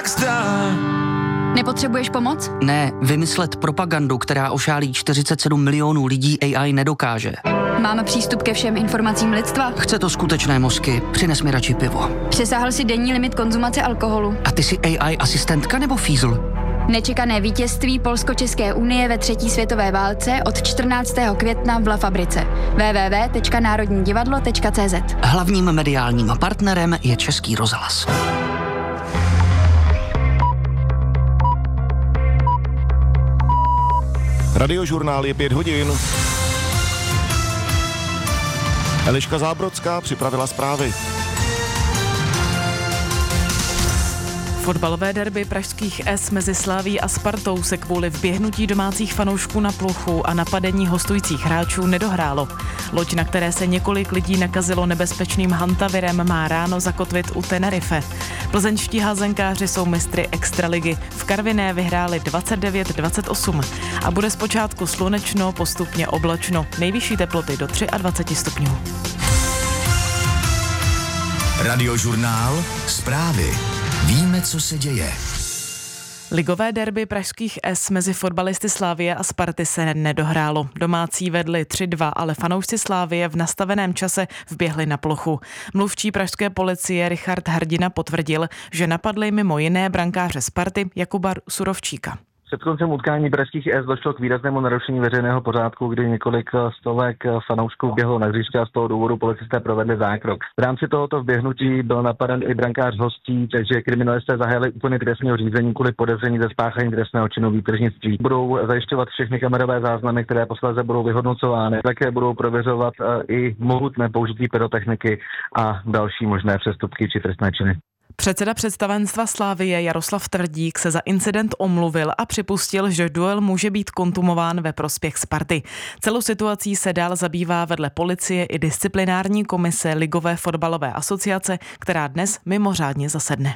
extra. Nepotřebuješ pomoc? Ne, vymyslet propagandu, která ošálí 47 milionů lidí, AI nedokáže. Máme přístup ke všem informacím lidstva? Chce to skutečné mozky, přines mi radši pivo. Přesáhl si denní limit konzumace alkoholu. A ty jsi AI asistentka nebo fízl? Nečekané vítězství Polsko-České unie ve 3. světové válce od 14. května v La Fabrice. www.národnidivadlo.cz. Hlavním mediálním partnerem je Český rozhlas. Radiožurnál je 5 hodin. Eliška Zábrodská připravila zprávy. Fotbalové derby pražských S mezi Slavií a Spartou se kvůli vběhnutí domácích fanoušků na plochu a napadení hostujících hráčů nedohrálo. Loď, na které se několik lidí nakazilo nebezpečným hantavirem, má ráno zakotvit u Tenerife. Plzeňští házenkáři jsou mistry extraligy. V Karviné vyhráli 29-28 a bude zpočátku slunečno, postupně oblačno. Nejvyšší teploty do 23 stupňů. Radiožurnál, zprávy. Víme, co se děje. Ligové derby pražských S mezi fotbalisty Slavie a Sparty se nedohrálo. Domácí vedli 3-2, ale fanoušci Slavie v nastaveném čase vběhli na plochu. Mluvčí pražské policie Richard Hrdina potvrdil, že napadli mimo jiné brankáře Sparty Jakuba Surovčíka. Před koncem utkání pražských S došlo k výraznému narušení veřejného pořádku, kdy několik stovek fanoušků běhlo na hřiště a z toho důvodu policisté provedli zákrok. V rámci tohoto vběhnutí byl napaden i brankář hostí, takže kriminalisté zahájili úplný trestního řízení kvůli podezření ze spáchání trestného činu výtržnictví. Budou zajišťovat všechny kamerové záznamy, které posléze budou vyhodnocovány. Také budou prověřovat i mohutné použití pyrotechniky a další možné přestupky či trestné činy. Předseda představenstva Slavie Jaroslav Tvrdík se za incident omluvil a připustil, že duel může být kontumován ve prospěch Sparty. Celou situací se dál zabývá vedle policie i disciplinární komise Ligové fotbalové asociace, která dnes mimořádně zasedne.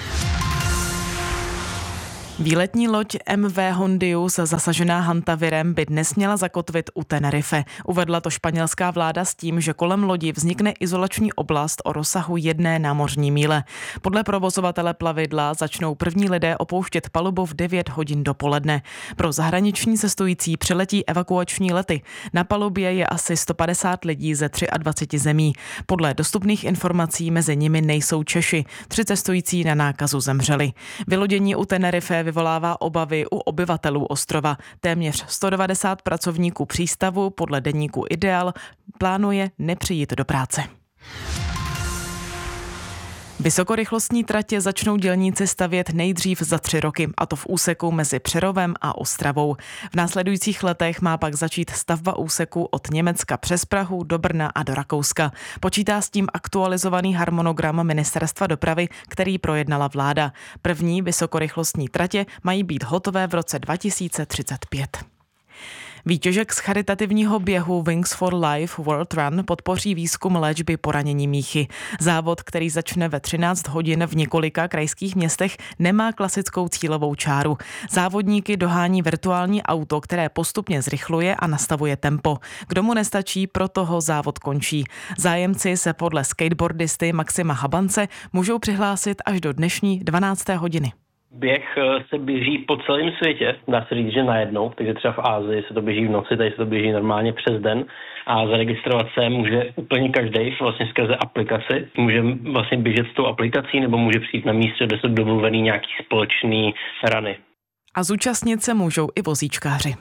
Výletní loď MV Hondius zasažená hantavirem by dnes měla zakotvit u Tenerife. Uvedla to španělská vláda s tím, že kolem lodi vznikne izolační oblast o rozsahu 1 námořní míle. Podle provozovatele plavidla začnou první lidé opouštět palubu v 9 hodin dopoledne. Pro zahraniční cestující přiletí evakuační lety. Na palubě je asi 150 lidí ze 23 zemí. Podle dostupných informací mezi nimi nejsou Češi. 3 cestující na nákazu zemřeli. Vylodění u Tenerife vyvolává obavy u obyvatelů ostrova. Téměř 190 pracovníků přístavu podle deníku Ideal plánuje nepřijít do práce. Vysokorychlostní tratě začnou dělníci stavět nejdřív za 3 roky, a to v úseku mezi Přerovem a Ostravou. V následujících letech má pak začít stavba úseku od Německa přes Prahu do Brna a do Rakouska. Počítá s tím aktualizovaný harmonogram Ministerstva dopravy, který projednala vláda. První vysokorychlostní tratě mají být hotové v roce 2035. Výtěžek z charitativního běhu Wings for Life World Run podpoří výzkum léčby poranění míchy. Závod, který začne ve 13 hodin v několika krajských městech, nemá klasickou cílovou čáru. Závodníky dohání virtuální auto, které postupně zrychluje a nastavuje tempo. Kdo mu nestačí, pro toho závod končí. Zájemci se podle skateboardisty Maxima Habance můžou přihlásit až do dnešní 12. hodiny. Běh se běží po celém světě, dá se říct, že najednou, takže třeba v Asii se to běží v noci, tady se to běží normálně přes den a zaregistrovat se může úplně každý vlastně skrze aplikaci. Může vlastně běžet s tou aplikací nebo může přijít na místě, kde jsou domluvený nějaký společný rany. A zúčastnit se můžou i vozíčkáři.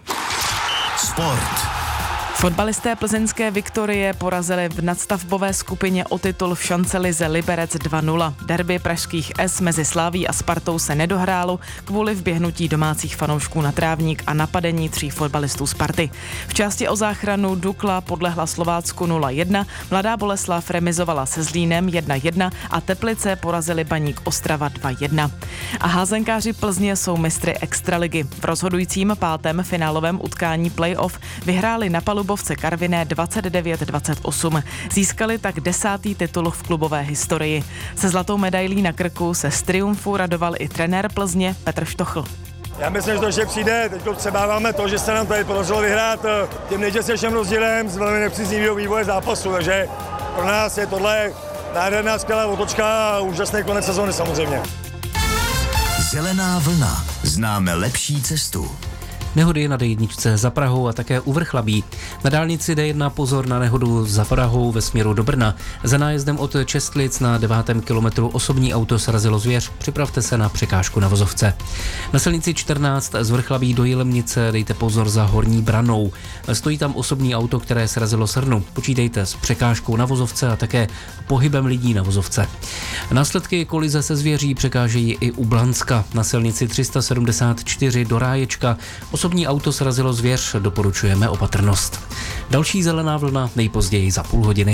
Sport. Fotbalisté plzeňské Viktorie porazili v nadstavbové skupině o titul v šancelize Liberec 2-0. Derby pražských S mezi Slavií a Spartou se nedohrálo kvůli vběhnutí domácích fanoušků na trávník a napadení 3 fotbalistů Sparty. V části o záchranu Dukla podlehla Slovácku 0-1, Mladá Boleslav remizovala se Zlínem 1-1 a Teplice porazili Baník Ostrava 2-1. A házenkáři Plzně jsou mistry extraligy. V rozhodujícím 5. finálovém utkání playoff vyhráli na palubovce Karviné 29-28. Získali tak 10. titul v klubové historii. Se zlatou medailí na krku se z triumfu radoval i trenér Plzně Petr Štochl. Já myslím, že to ještě přijde. Teď přebáváme to, že se nám tady podařilo vyhrát tím nejčastějším rozdílem z velmi nepříznivého vývoje zápasu. Takže pro nás je tohle nádherná skvělá otočka a úžasný konec sezóny samozřejmě. Zelená vlna. Známe lepší cestu. Nehody na D1 za Prahou a také u Vrchlabí. Na dálnici D1 pozor na nehodu za Prahou ve směru do Brna. Za nájezdem od Čestlic na 9. kilometru osobní auto srazilo zvěř. Připravte se na překážku na vozovce. Na silnici 14 z Vrchlabí do Jilemnice dejte pozor za Horní Branou. Stojí tam osobní auto, které srazilo srnu. Počítejte s překážkou na vozovce a také pohybem lidí na vozovce. Následky kolize se zvěří překážejí i u Blanska. Na silnici 374 do Ráječka osobní auto srazilo zvěř, doporučujeme opatrnost. Další zelená vlna nejpozději za půl hodiny.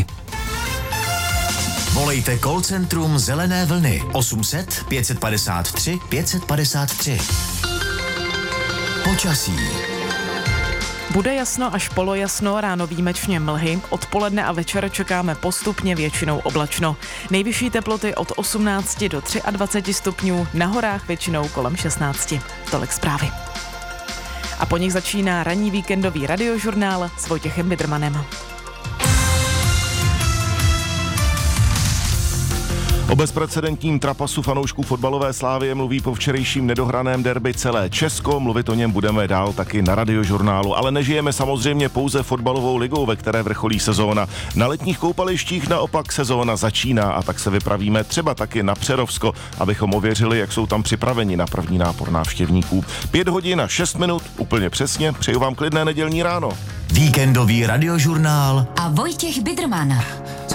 Volejte call centrum Zelené vlny 800 553 553. Počasí. Bude jasno až polojasno, ráno výjimečně mlhy, odpoledne a večer čekáme postupně většinou oblačno. Nejvyšší teploty od 18 do 23 stupňů, na horách většinou kolem 16. Tolik zprávy. A po nich začíná ranní víkendový radiožurnál s Vojtěchem Bidrmanem. O bezprecedentním trapasu fanoušků fotbalové Slávie mluví po včerejším nedohraném derby celé Česko. Mluvit o něm budeme dál taky na radiožurnálu. Ale nežijeme samozřejmě pouze fotbalovou ligou, ve které vrcholí sezóna. Na letních koupalištích naopak sezóna začíná a tak se vypravíme třeba taky na Přerovsko, abychom ověřili, jak jsou tam připraveni na první nápor návštěvníků. 5 hodin a 6 minut, úplně přesně. Přeju vám klidné nedělní ráno. Víkendový radiožurnál a Vojtěch Bidrman.